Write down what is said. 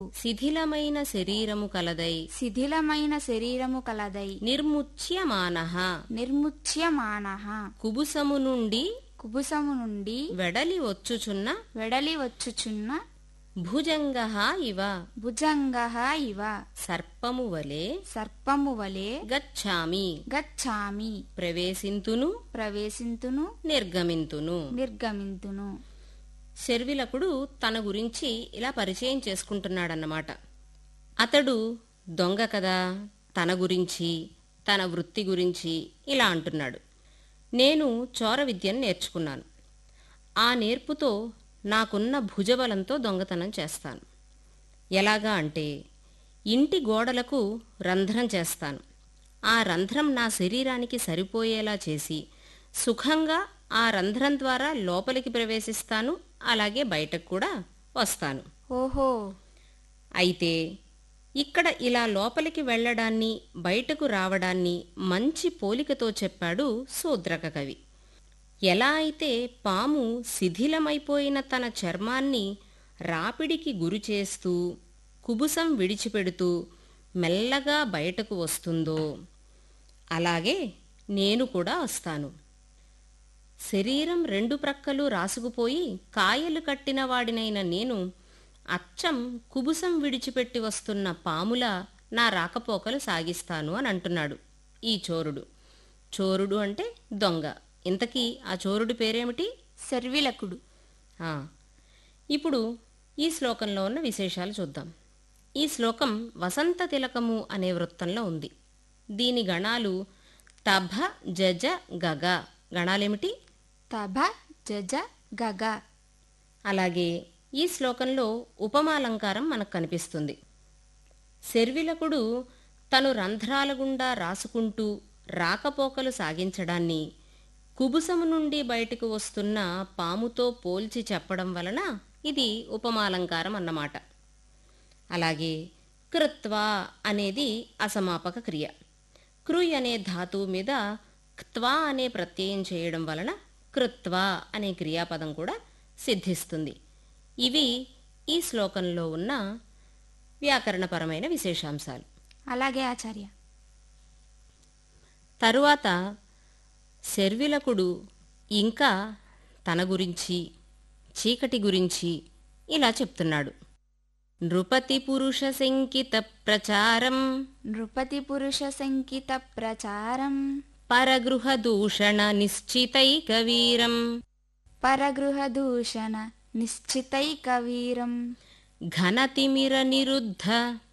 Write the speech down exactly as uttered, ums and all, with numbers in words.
శిథిలమైన శరీరము కలదై శిథిలమైన శరీరము కలదై నిర్ముచ్యమానః నిర్ముచ్యమానః కుబుసము నుండి కుబుసము నుండి వెడలి వచ్చుచున్న వెడలి వచ్చుచున్న భుజంగః ఇవ భుజంగః ఇవ సర్పము వలె సర్పము వలె గచ్ఛామి గచ్ఛామి ప్రవేశింతును ప్రవేశింతును నిర్గమింతును. నిర్గమింతును. శర్విలకుడు తన గురించి ఇలా పరిచయం చేసుకుంటున్నాడన్నమాట. అతడు దొంగ కదా, తన గురించి తన వృత్తి గురించి ఇలా అంటున్నాడు. నేను చోర విద్యను నేర్చుకున్నాను. ఆ నేర్పుతో నాకున్న భుజబలంతో దొంగతనం చేస్తాను. ఎలాగా అంటే ఇంటి గోడలకు రంధ్రం చేస్తాను. ఆ రంధ్రం నా శరీరానికి సరిపోయేలా చేసి సుఖంగా ఆ రంధ్రం ద్వారా లోపలికి ప్రవేశిస్తాను, అలాగే బయటకు కూడా వస్తాను. ఓహో. అయితే ఇక్కడ ఇలా లోపలికి వెళ్ళడాన్ని బయటకు రావడాన్ని మంచి పోలికతో చెప్పాడు శూద్రక కవి. ఎలా అయితే పాము శిథిలమైపోయిన తన చర్మాన్ని రాపిడికి గురిచేస్తూ కుబుసం విడిచిపెడుతూ మెల్లగా బయటకు వస్తుందో అలాగే నేను కూడా వస్తాను. శరీరం రెండు ప్రక్కలు రాసుకుపోయి కాయలు కట్టిన వాడినైన నేను అచ్చం కుబుసం విడిచిపెట్టి వస్తున్న పాములా నా రాకపోకలు సాగిస్తాను అని అంటున్నాడు ఈ చోరుడు. చోరుడు అంటే దొంగ. ఇంతకీ ఆ చోరుడి పేరేమిటి? శర్విలకుడు. ఇప్పుడు ఈ శ్లోకంలో ఉన్న విశేషాలు చూద్దాం. ఈ శ్లోకం వసంత తిలకము అనే వృత్తంలో ఉంది. దీని గణాలు తభ జజ గగ. గణాలేమిటి? తభ జజ గగ. అలాగే ఈ శ్లోకంలో ఉపమాలంకారం మనకు కనిపిస్తుంది. శర్విలకుడు తను రంధ్రాల గుండా రాసుకుంటూ రాకపోకలు సాగించడాన్ని కుబుసము నుండి బయటకు వస్తున్న పాముతో పోల్చి చెప్పడం వలన ఇది ఉపమాలంకారం అన్నమాట. అలాగే కృత్వా అనేది అసమాపక క్రియ. కృయ్ అనే ధాతువు మీద క్త్వా అనే ప్రత్యయం చేయడం వలన కృత్వా అనే క్రియాపదం కూడా సిద్ధిస్తుంది. ఇవి ఈ శ్లోకంలో ఉన్న వ్యాకరణపరమైన విశేషాంశాలు. అలాగే ఆచార్య. తరువాత శర్విలకుడు ఇంకా తన గురించి చీకటి గురించి ఇలా చెప్తున్నాడు. నృపతి పురుష శంకిత ప్రచారం నృపతి పురుష శంకిత ప్రచారం పరగృహ దూషణ నిశ్చితైక వీరం పరగృహ దూషణ నిశ్చితైక వీరం ఘనతిమిర నిరుద్ధ